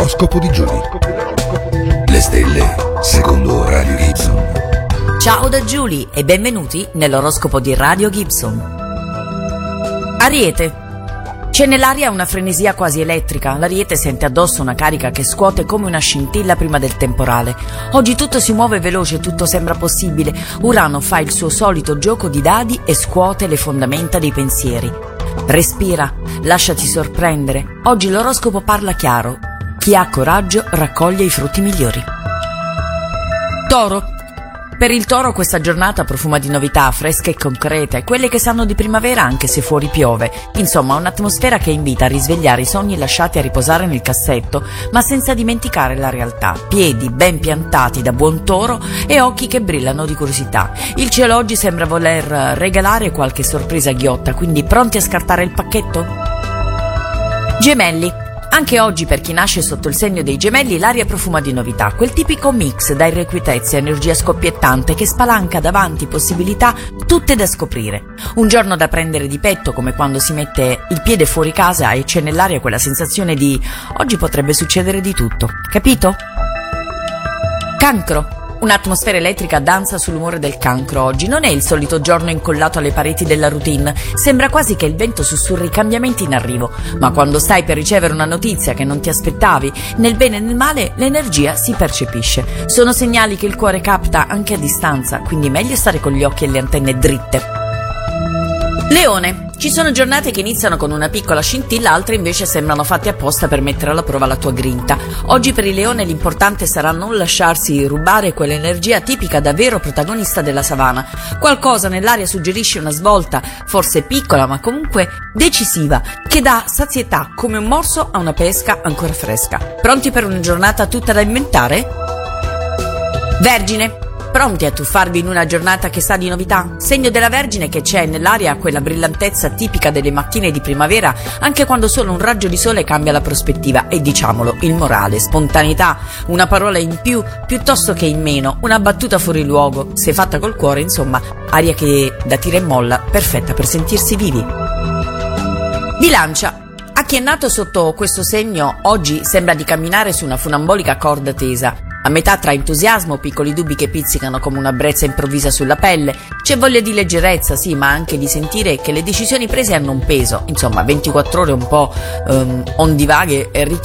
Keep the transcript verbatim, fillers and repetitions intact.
L'oroscopo di Giulia. Le stelle secondo Radio Gibson. Ciao da Giulia e benvenuti nell'oroscopo di Radio Gibson. Ariete. C'è nell'aria una frenesia quasi elettrica. L'Ariete sente addosso una carica che scuote come una scintilla prima del temporale. Oggi tutto si muove veloce, tutto sembra possibile. Urano fa il suo solito gioco di dadi e scuote le fondamenta dei pensieri. Respira, lasciati sorprendere. Oggi l'oroscopo parla chiaro. Chi ha coraggio raccoglie i frutti migliori. Toro. Per il Toro questa giornata profuma di novità fresche e concrete, quelle che sanno di primavera anche se fuori piove. Insomma, un'atmosfera che invita a risvegliare i sogni lasciati a riposare nel cassetto, ma senza dimenticare la realtà. Piedi ben piantati da buon Toro e occhi che brillano di curiosità. Il cielo oggi sembra voler regalare qualche sorpresa ghiotta, quindi pronti a scartare il pacchetto? Gemelli. Anche oggi per chi nasce sotto il segno dei Gemelli l'aria profuma di novità, quel tipico mix da irrequietezza e energia scoppiettante che spalanca davanti possibilità tutte da scoprire. Un giorno da prendere di petto come quando si mette il piede fuori casa e c'è nell'aria quella sensazione di oggi potrebbe succedere di tutto, capito? Cancro. Un'atmosfera elettrica danza sull'umore del Cancro oggi. Non è il solito giorno incollato alle pareti della routine. Sembra quasi che il vento sussurri cambiamenti in arrivo. Ma quando stai per ricevere una notizia che non ti aspettavi, nel bene e nel male, l'energia si percepisce. Sono segnali che il cuore capta anche a distanza, quindi meglio stare con gli occhi e le antenne dritte. Leone. Ci sono giornate che iniziano con una piccola scintilla, altre invece sembrano fatte apposta per mettere alla prova la tua grinta. Oggi per il Leone l'importante sarà non lasciarsi rubare quell'energia tipica da vero protagonista della savana. Qualcosa nell'aria suggerisce una svolta, forse piccola ma comunque decisiva, che dà sazietà come un morso a una pesca ancora fresca. Pronti per una giornata tutta da inventare? Vergine. Pronti a tuffarvi in una giornata che sa di novità? Segno della Vergine che c'è nell'aria quella brillantezza tipica delle mattine di primavera, anche quando solo un raggio di sole cambia la prospettiva e diciamolo, il morale, spontaneità, una parola in più piuttosto che in meno, una battuta fuori luogo, se fatta col cuore, insomma, aria che da tira e molla, perfetta per sentirsi vivi. Bilancia. A chi è nato sotto questo segno oggi sembra di camminare su una funambolica corda tesa. A metà tra entusiasmo, piccoli dubbi che pizzicano come una brezza improvvisa sulla pelle, c'è voglia di leggerezza, sì, ma anche di sentire che le decisioni prese hanno un peso. Insomma, ventiquattro ore un po' um, ondivaghe e